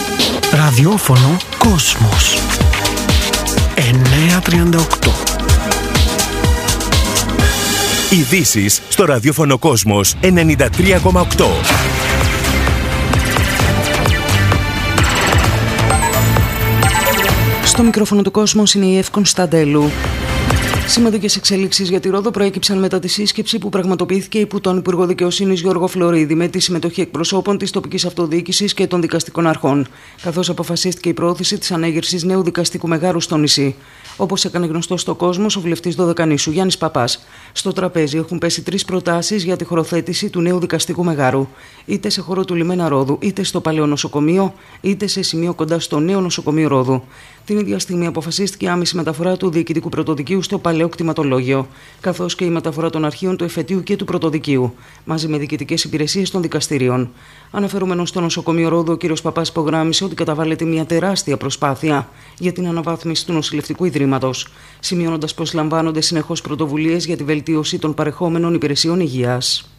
Ραδιόφωνο Κόσμος 938. Ειδήσεις στο ραδιόφωνο Κόσμος 93,8. Στο μικρόφωνο του Κόσμος είναι η Εύη Κωνσταντέλου. Σημαντικές εξελίξεις για τη Ρόδο προέκυψαν μετά τη σύσκεψη που πραγματοποιήθηκε υπό τον Υπουργό Δικαιοσύνης Γιώργο Φλωρίδη με τη συμμετοχή εκπροσώπων της τοπικής αυτοδιοίκησης και των δικαστικών αρχών, καθώς αποφασίστηκε η προώθηση της ανέγερσης νέου δικαστικού μεγάρου στο νησί. Όπως έκανε γνωστό στο Κόσμος ο βουλευτής Δωδεκανήσου Γιάννης Παπάς, στο τραπέζι έχουν πέσει 3 προτάσεις για τη χωροθέτηση του νέου δικαστικού μεγάρου, είτε σε χώρο του λιμένα Ρόδου, είτε στο παλαιό νοσοκομείο, είτε σε σημείο κοντά στο νέο νοσοκομείο Ρόδου. Την ίδια στιγμή αποφασίστηκε η άμεση μεταφορά του διοικητικού πρωτοδικείου στο παλαιό κτηματολόγιο, καθώς και η μεταφορά των αρχείων του εφετείου και του πρωτοδικείου, μαζί με διοικητικές υπηρεσίες των δικαστηρίων. Αναφερόμενος στο νοσοκομείο Ρόδου, ο κ. Παπάς υπογράμμισε ότι καταβάλλεται μια τεράστια προσπάθεια για την αναβάθμιση του νοσηλευτικού ιδρύματος, σημειώνοντας πως λαμβάνονται συνεχώς πρωτοβουλίες για τη βελτίωση των παρεχόμενων υπηρεσιών υγείας.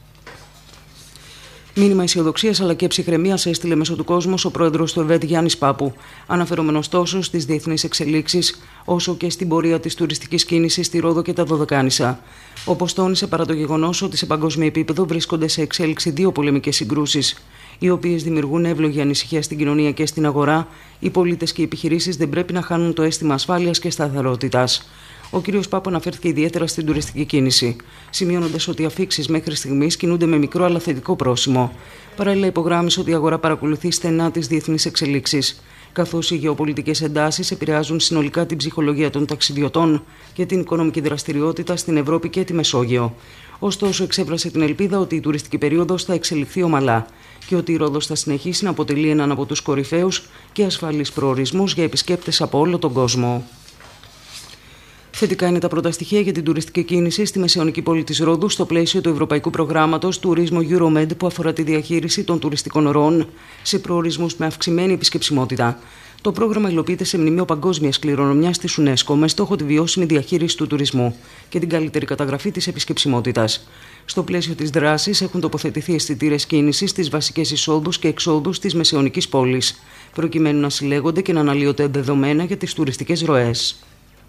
Μήνυμα αισιοδοξίας αλλά και ψυχραιμίας έστειλε μέσω του Κόσμος ο πρόεδρος του ΕΒΕΤ Γιάννης Πάπου, αναφερόμενος τόσο στις διεθνείς εξελίξεις όσο και στην πορεία της τουριστικής κίνησης στη Ρόδο και τα Δωδεκάνησα. Όπως τόνισε, παρά το γεγονός ότι σε παγκόσμιο επίπεδο βρίσκονται σε εξέλιξη 2 πολεμικές συγκρούσεις, οι οποίες δημιουργούν εύλογη ανησυχία στην κοινωνία και στην αγορά, οι πολίτες και οι επιχειρήσεις δεν πρέπει να χάνουν το αίσθημα ασφάλειας και σταθερότητας. Ο κ. Πάπου αναφέρθηκε ιδιαίτερα στην τουριστική κίνηση, σημειώνοντας ότι οι αφίξεις μέχρι στιγμής κινούνται με μικρό αλλά θετικό πρόσημο. Παράλληλα, υπογράμμισε ότι η αγορά παρακολουθεί στενά τις διεθνείς εξελίξεις, καθώς οι γεωπολιτικές εντάσεις επηρεάζουν συνολικά την ψυχολογία των ταξιδιωτών και την οικονομική δραστηριότητα στην Ευρώπη και τη Μεσόγειο. Ωστόσο, εξέφρασε την ελπίδα ότι η τουριστική περίοδος θα εξελιχθεί ομαλά και ότι η Ρόδος θα συνεχίσει να αποτελεί έναν από τους κορυφαίους και ασφαλείς προορισμούς για επισκέπτες από όλο τον κόσμο. Θετικά είναι τα πρώτα στοιχεία για την τουριστική κίνηση στη μεσαιωνική πόλη της Ρόδου στο πλαίσιο του Ευρωπαϊκού Προγράμματος Τουρίσμο Euromed που αφορά τη διαχείριση των τουριστικών ροών σε προορισμούς με αυξημένη επισκεψιμότητα. Το πρόγραμμα υλοποιείται σε μνημείο παγκόσμιας κληρονομιάς της UNESCO με στόχο τη βιώσιμη διαχείριση του τουρισμού και την καλύτερη καταγραφή της επισκεψιμότητας. Στο πλαίσιο της δράσης έχουν τοποθετηθεί αισθητήρες κίνησης στις βασικές εισόδους και εξόδους της μεσαιωνικής πόλης, προκειμένου να συλλέγονται και να αναλύονται δεδομένα για τις τουριστικές ροές.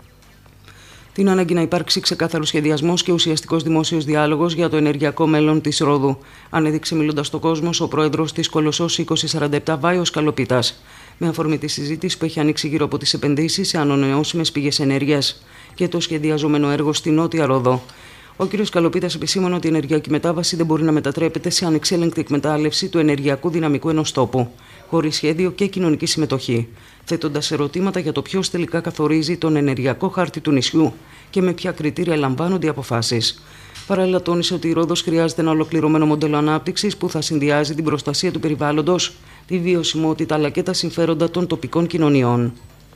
Την ανάγκη να υπάρξει ξεκάθαρος σχεδιασμός και ουσιαστικός δημόσιος διάλογος για το ενεργειακό μέλλον της Ρόδου, ανέδειξε μιλώντας στο Κόσμος ο πρόεδρος της Κολοσσός 2047 Βάιος Καλοπίτας, με αφορμή τη συζήτηση που έχει ανοίξει γύρω από τις επενδύσεις σε ανανεώσιμες πηγές ενέργειας και το σχεδιαζόμενο έργο στη Νότια Ρόδο. Ο κ. Καλοπίτας επισήμανε ότι η ενεργειακή μετάβαση δεν μπορεί να μετατρέπεται σε ανεξέλεγκτη εκμετάλλευση του ενεργειακού δυναμικού ενός τόπου, χωρίς σχέδιο και κοινωνική συμμετοχή, θέτοντας ερωτήματα για το ποιος τελικά καθορίζει τον ενεργειακό χάρτη του νησιού και με ποια κριτήρια λαμβάνονται οι αποφάσεις. Παράλληλα, τόνισε ότι η Ρόδος χρειάζεται ένα ολοκληρωμένο μοντέλο ανάπτυξης που θα συνδυάζει την προστασία του περιβάλλοντος, τη βιωσιμότητα αλλά και τα συμφέροντα των τοπικών κοινωνιών.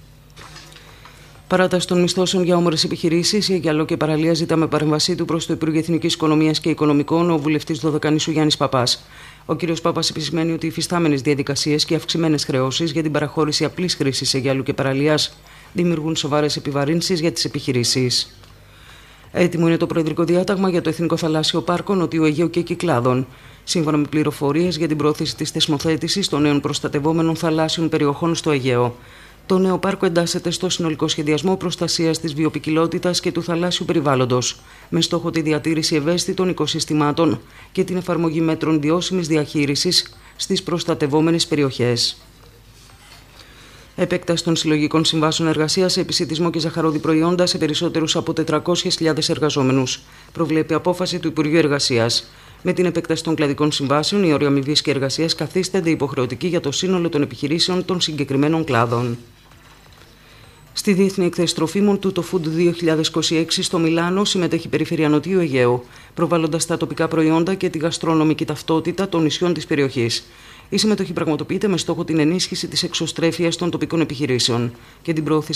Παράταση των μισθώσεων για όμορες επιχειρήσεις, η Αιγιαλό και Παραλία ζητά με παρέμβασή του προς το Υπουργείο Εθνικής Οικονομίας και Οικονομικών ο βουλευτής Δωδεκανήσου Γιάννης Παπάς. Ο κ. Πάπας επισημαίνει ότι οι υφιστάμενες διαδικασίες και αυξημένες χρεώσεις για την παραχώρηση απλής χρήσης Αιγιαλού και Παραλίας δημιουργούν σοβαρές επιβαρύνσεις για τις επιχειρήσεις. Έτοιμο είναι το Προεδρικό Διάταγμα για το Εθνικό Θαλάσσιο Πάρκο Νοτιού Αιγαίου και Κυκλάδων, σύμφωνα με πληροφορίες για την πρόθεση της θεσμοθέτησης των νέων προστατευόμενων θαλάσσιων περιοχών στο Αιγαίο. Το νέο πάρκο εντάσσεται στο συνολικό σχεδιασμό προστασίας της βιοποικιλότητας και του θαλάσσιου περιβάλλοντος, με στόχο τη διατήρηση ευαίσθητων οικοσυστημάτων και την εφαρμογή μέτρων βιώσιμης διαχείρισης στις προστατευόμενες περιοχές. Επέκταση των συλλογικών συμβάσεων εργασίας σε επισιτισμό και ζαχαρόδι προϊόντα σε περισσότερους από 400.000 εργαζόμενους, προβλέπει απόφαση του Υπουργείου Εργασίας. Με την επέκταση των κλαδικών συμβάσεων, οι όροι αμοιβής και εργασίας καθίστανται υποχρεωτικοί για το σύνολο των επιχειρήσεων των συγκεκριμένων κλάδων. Στη Διεθνή Εκθέση Τροφίμων του το Food 2026 στο Μιλάνο συμμετέχει η Περιφέρεια Νοτιού Αιγαίου, προβάλλοντας τα τοπικά προϊόντα και τη γαστρονομική ταυτότητα των νησιών της περιοχής. Η συμμετοχή πραγματοποιείται με στόχο την ενίσχυση της εξωστρέφειας των τοπικών επιχειρήσεων και την προώθηση